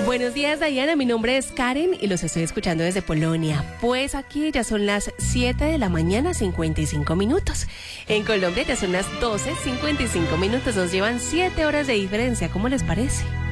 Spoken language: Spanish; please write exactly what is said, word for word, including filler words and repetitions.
Buenos días, Diana. Mi nombre es Karen y los estoy escuchando desde Polonia. Pues aquí ya son las siete de la mañana, cincuenta y cinco minutos. En Colombia ya son las doce, cincuenta y cinco minutos. Nos llevan siete horas de diferencia. ¿Cómo les parece?